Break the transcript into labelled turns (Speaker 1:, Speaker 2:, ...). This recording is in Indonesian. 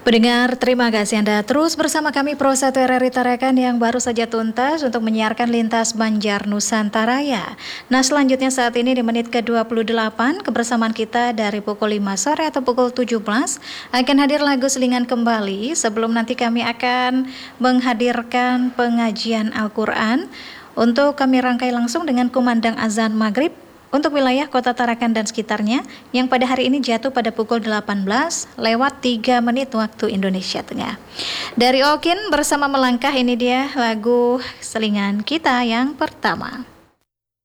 Speaker 1: Pendengar, terima kasih Anda terus bersama kami Pro 1 RRI Tarakan yang baru saja tuntas untuk menyiarkan lintas Banjar Nusantara ya. Nah, selanjutnya saat ini di menit ke-28 kebersamaan kita dari pukul 5 sore atau pukul 17 akan hadir lagu selingan kembali sebelum nanti kami akan menghadirkan pengajian Al-Quran untuk kami rangkai langsung dengan kumandang azan maghrib untuk wilayah Kota Tarakan dan sekitarnya yang pada hari ini jatuh pada pukul 18:03 waktu Indonesia Tengah. Dari Okin bersama Melangkah, ini dia lagu selingan kita yang pertama.